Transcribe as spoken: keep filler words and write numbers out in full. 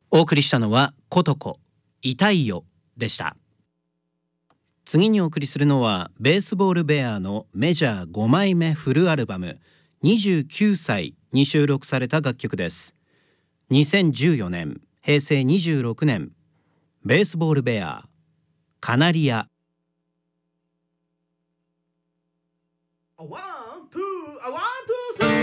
お送りしたのはことこ痛いよでした。次にお送りするのはベースボールベアのメジャーごまいめフルアルバムにじゅうきゅうさいに収録された楽曲です。にせんじゅうよねんへいせいにじゅうろくねん、ベースボールベアカナリア。 A one